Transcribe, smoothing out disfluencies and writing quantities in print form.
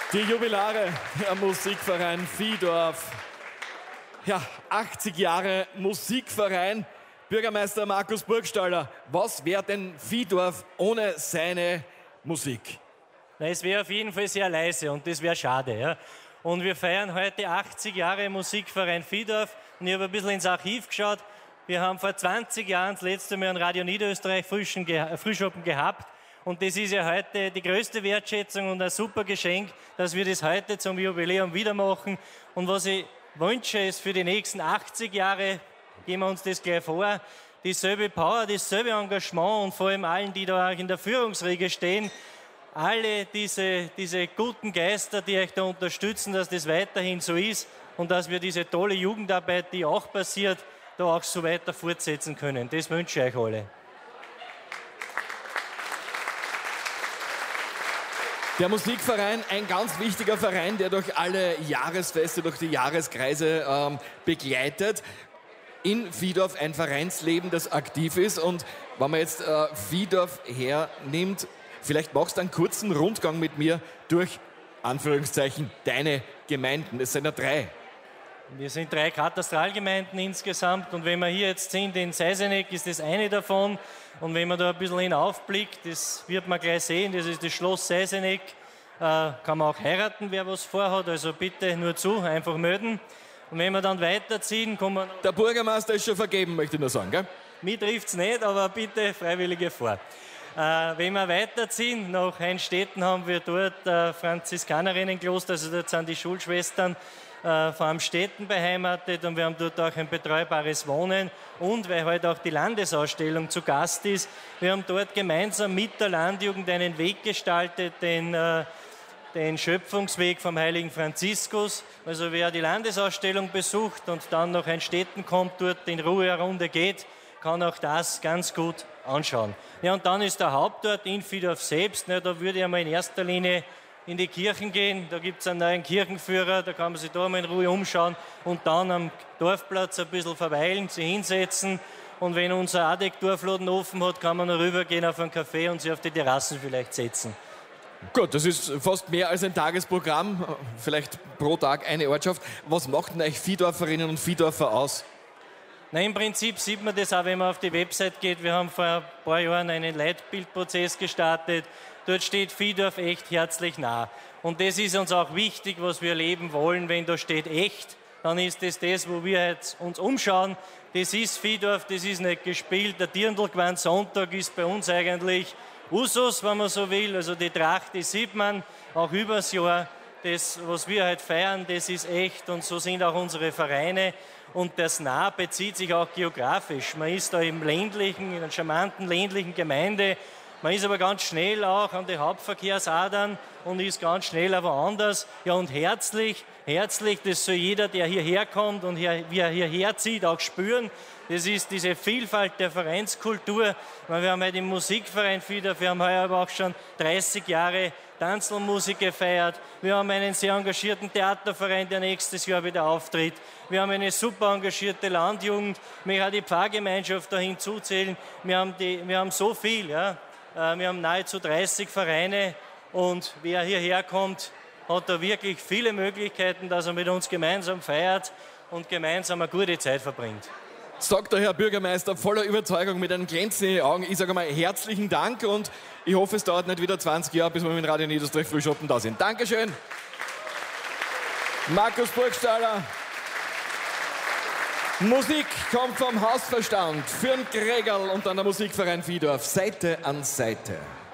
Die Jubilare am Musikverein Vihdorf. Ja, 80 Jahre Musikverein. Bürgermeister Markus Burgstaller, was wäre denn Vihdorf ohne seine Musik? Na, es wäre auf jeden Fall sehr leise und das wäre schade. Ja? Und wir feiern heute 80 Jahre Musikverein Vihdorf. Und ich habe ein bisschen ins Archiv geschaut. Wir haben vor 20 Jahren das letzte Mal einen Radio Niederösterreich Frühschoppen gehabt. Und das ist ja heute die größte Wertschätzung und ein super Geschenk, dass wir das heute zum Jubiläum wieder machen. Und was ich wünsche, ist für die nächsten 80 Jahre, geben wir uns das gleich vor, dieselbe Power, dasselbe Engagement und vor allem allen, die da auch in der Führungsriege stehen, alle diese guten Geister, die euch da unterstützen, dass das weiterhin so ist und dass wir diese tolle Jugendarbeit, die auch passiert, da auch so weiter fortsetzen können. Das wünsche ich euch alle. Der Musikverein, ein ganz wichtiger Verein, der durch alle Jahresfeste, durch die Jahreskreise begleitet. In Vihdorf ein Vereinsleben, das aktiv ist. Und wenn man jetzt Vihdorf hernimmt, vielleicht machst du einen kurzen Rundgang mit mir durch, Anführungszeichen, deine Gemeinden. Es sind ja 3. Wir sind 3 Katastralgemeinden insgesamt und wenn wir hier jetzt sind in Seiseneck, ist das eine davon. Und wenn man da ein bisschen hinaufblickt, das wird man gleich sehen, das ist das Schloss Seiseneck. Kann man auch heiraten, wer was vorhat, also bitte nur zu, einfach melden. Und wenn wir dann weiterziehen, kommen wir... Der Bürgermeister ist schon vergeben, möchte ich nur sagen, gell? Mich trifft es nicht, aber bitte Freiwillige vor. Wenn wir weiterziehen, nach Heinstetten haben wir dort Franziskanerinnenkloster, also dort sind die Schulschwestern von Amstetten beheimatet und wir haben dort auch ein betreubares Wohnen und weil heute auch die Landesausstellung zu Gast ist, wir haben dort gemeinsam mit der Landjugend einen Weg gestaltet, den Schöpfungsweg vom heiligen Franziskus. Also wer die Landesausstellung besucht und dann nach Heinstetten kommt, dort in Ruhe eine Runde geht, kann auch das ganz gut anschauen. Ja, und dann ist der Hauptort in Vihdorf selbst. Ne, da würde ich einmal in erster Linie in die Kirchen gehen. Da gibt es einen neuen Kirchenführer, da kann man sich da mal in Ruhe umschauen und dann am Dorfplatz ein bisschen verweilen, sich hinsetzen. Und wenn unser Adek-Dorfladen offen hat, kann man noch rübergehen auf einen Café und sich auf die Terrassen vielleicht setzen. Gut, das ist fast mehr als ein Tagesprogramm, vielleicht pro Tag eine Ortschaft. Was macht denn euch Viehdorferinnen und Viehdorfer aus? Na, im Prinzip sieht man das auch, wenn man auf die Website geht. Wir haben vor ein paar Jahren einen Leitbildprozess gestartet. Dort steht Vihdorf echt herzlich nah. Und das ist uns auch wichtig, was wir leben wollen. Wenn da steht echt, dann ist das, wo wir jetzt uns umschauen. Das ist Vihdorf, das ist nicht gespielt. Der Dirndl-Sonntag ist bei uns eigentlich Usus, wenn man so will. Also die Tracht, die sieht man auch übers Jahr. Das, was wir heute feiern, das ist echt und so sind auch unsere Vereine. Und das Nah bezieht sich auch geografisch. Man ist da im ländlichen, in einer charmanten ländlichen Gemeinde. Man ist aber ganz schnell auch an den Hauptverkehrsadern und ist ganz schnell auch woanders. Ja, und herzlich, das soll jeder, der hierher kommt und wie er hierher zieht, auch spüren. Das ist diese Vielfalt der Vereinskultur. Wir haben heute im Musikverein Vihdorf, wir haben heuer aber auch schon 30 Jahre Tanzlmusik gefeiert. Wir haben einen sehr engagierten Theaterverein, der nächstes Jahr wieder auftritt. Wir haben eine super engagierte Landjugend. Wir haben die Pfarrgemeinschaft da hinzuzählen. Wir haben so viel. Ja. Wir haben nahezu 30 Vereine und wer hierher kommt, hat da wirklich viele Möglichkeiten, dass er mit uns gemeinsam feiert und gemeinsam eine gute Zeit verbringt. Sagt der Herr Bürgermeister voller Überzeugung mit einem Glänzen in den Augen. Ich sage mal herzlichen Dank und ich hoffe, es dauert nicht wieder 20 Jahre, bis wir mit Radio Niederösterreich Frühschoppen da sind. Dankeschön. Markus Burgstaller. Musik kommt vom Hausverstand für den Gregerl und dann der Musikverein Vihdorf, Seite an Seite.